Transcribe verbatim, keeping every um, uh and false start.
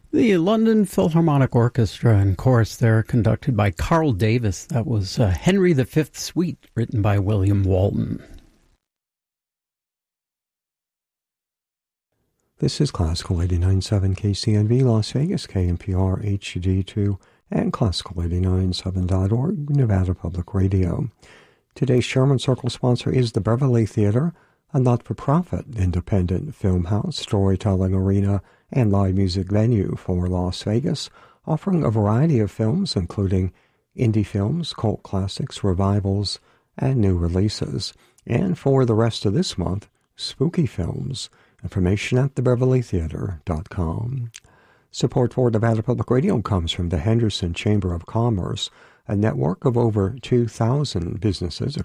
The London Philharmonic Orchestra and chorus there, conducted by Carl Davis. That was uh, Henry the Fifth Suite, written by William Walton. This is Classical eighty-nine point seven K C N V Las Vegas, K N P R H D two, and Classical eighty-nine point seven dot org, Nevada Public Radio. Today's Sherman Circle sponsor is the Beverly Theater, a not-for-profit independent film house, storytelling arena, and live music venue for Las Vegas, offering a variety of films, including indie films, cult classics, revivals, and new releases. And for the rest of this month, spooky films. Information at the beverly theater dot com. Support for Nevada Public Radio comes from the Henderson Chamber of Commerce, a network of over two thousand businesses